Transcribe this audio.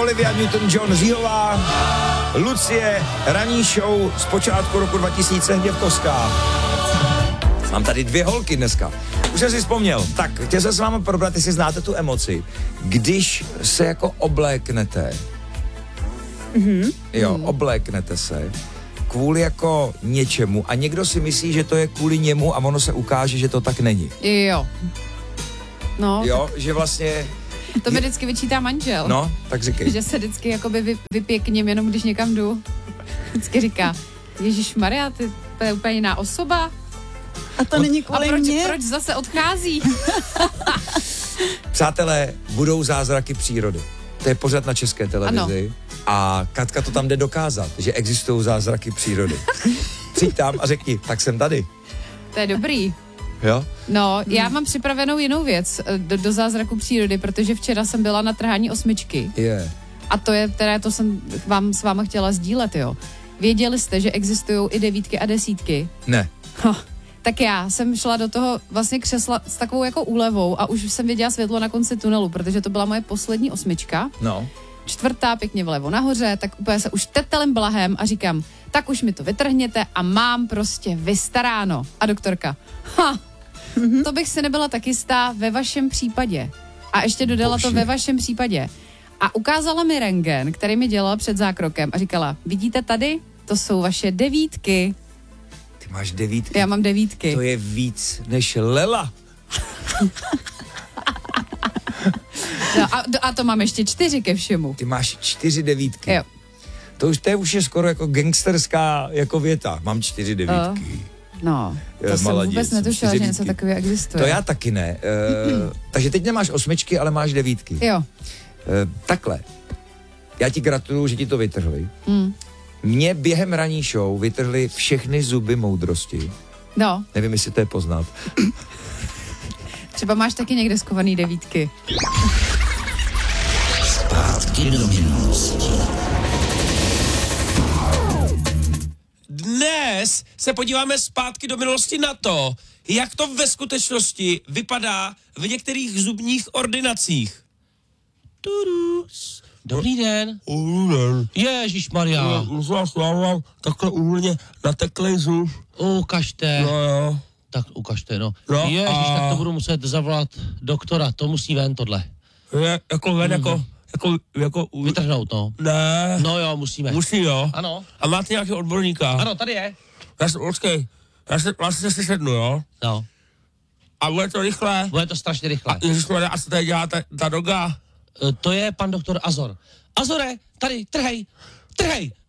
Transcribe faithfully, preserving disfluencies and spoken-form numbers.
Olivia Newton-John Říhová, Lucie, ranní show z počátku roku dva tisíce, Hněvkovská. Mám tady dvě holky dneska. Už jsem si vzpomněl. Tak, chtěl jsem s vámi probrat, jestli znáte tu emoci. Když se jako obléknete, Mm-hmm. jo, obléknete se kvůli jako něčemu a někdo si myslí, že to je kvůli němu a ono se ukáže, že to tak není. Jo. No. Jo, že vlastně... To mi vždycky vyčítá manžel. No, tak říkej. Že se vždycky jakoby vy, vypěkním, jenom když někam jdu. Vždycky říká, Ježišmarja, ty, to je úplně jiná osoba. A to není kvůli A proč, mě? proč zase odchází? Přátelé, budou zázraky přírody. To je pořád na České televizi. Ano. A Katka to tam jde dokázat, že existují zázraky přírody. Přijď tam a řekni, tak jsem tady. To je dobrý. Jo? No, hmm. já mám připravenou jinou věc do, do zázraku přírody, protože včera jsem byla na trhání osmičky. Je. Yeah. A to je, teda to jsem vám s váma chtěla sdílet, jo. Věděli jste, že existují i devítky a desítky? Ne. Ha. Tak já jsem šla do toho vlastně křesla s takovou jako úlevou a už jsem viděla světlo na konci tunelu, protože to byla moje poslední osmička. No. Čtvrtá pěkně vlevo nahoře, tak úplně se už tetelem blahem a říkám, tak už mi to vytrhněte a mám prostě vystaráno. A doktorka, ha, mm-hmm. to bych si nebyla tak jistá ve vašem případě. A ještě dodala Bože. to ve vašem případě. A ukázala mi rentgen, který mi dělala před zákrokem a říkala, vidíte tady, to jsou vaše devítky. Ty máš devítky? Já mám devítky. To je víc než Lela. No a, a to mám ještě čtyři ke všemu. Ty máš čtyři devítky. Jo. To už, to je už je skoro jako gangsterská jako věta. Mám čtyři devítky. Uh, no, to je, jsem maladě, vůbec netušila, že něco takového existuje. To já taky ne. Uh, takže teď nemáš osmičky, ale máš devítky. Jo. Uh, takhle. Já ti gratuluju, že ti to vytrhli. Mm. Mně během ranní show vytrhli všechny zuby moudrosti. No. Nevím, jestli to je poznat. Třeba máš taky někde skovaný devítky. Zpátky do minulosti. Dnes se podíváme zpátky do minulosti na to, jak to ve skutečnosti vypadá v některých zubních ordinacích. Tudus. Dobrý den. Dobrý den. Ježišmarja. Já mám takhle úhlně nateklej zub. Ukažte. No jo. Tak ukažte, no. No Ježiš, a... tak to budu muset zavolat doktora, to musí ven tohle. Je, jako ven, mm. jako, jako, jako... Vytrhnout, no. Ne. No jo, musíme. Musí, jo. Ano. A máte nějakého odborníka? Ano, tady je. Já se, počkej, já se vlastně si sednu, jo? No. A bude to rychle? Bude to strašně rychle. A ježišmarja, a co tady dělá ta, ta doga? E, to je pan doktor Azor. Azore, tady, trhej, trhej.